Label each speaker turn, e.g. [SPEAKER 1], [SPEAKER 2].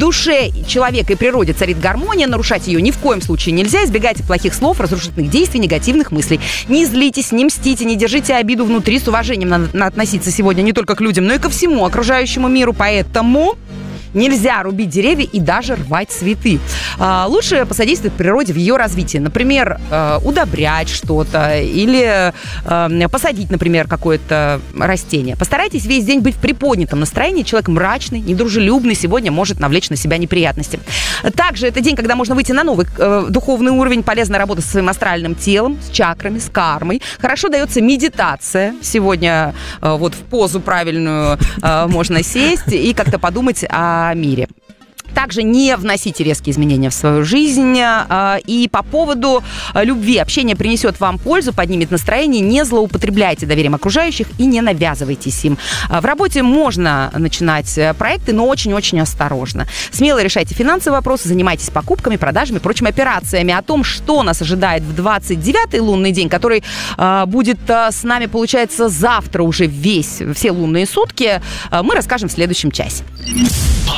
[SPEAKER 1] душе человека и природе царит гармония, нарушать ее ни в коем случае нельзя. Избегайте плохих слов, разрушительных действий, негативных мыслей. Не злитесь, не мстите, не держите обиду внутри. С уважением надо относиться сегодня не только к людям, но и ко всему окружающему миру. Поэтому нельзя рубить деревья и даже рвать цветы. Лучше посодействовать природе в ее развитии. Например, удобрять что-то или посадить, например, какое-то растение. Постарайтесь весь день быть в приподнятом настроении. Человек мрачный, недружелюбный сегодня может навлечь на себя неприятности. Также это день, когда можно выйти на новый духовный уровень. Полезно работать со своим астральным телом, с чакрами, с кармой. Хорошо дается медитация. Сегодня вот в позу правильную можно сесть и как-то подумать о мире. Также не вносите резкие изменения в свою жизнь. И по поводу любви. Общение принесет вам пользу, поднимет настроение. Не злоупотребляйте доверием окружающих и не навязывайтесь им. В работе можно начинать проекты, но очень-очень осторожно. Смело решайте финансовые вопросы, занимайтесь покупками, продажами и прочими операциями. О том, что нас ожидает в 29-й лунный день, который будет с нами, получается, завтра уже все лунные сутки, мы расскажем в следующем часе.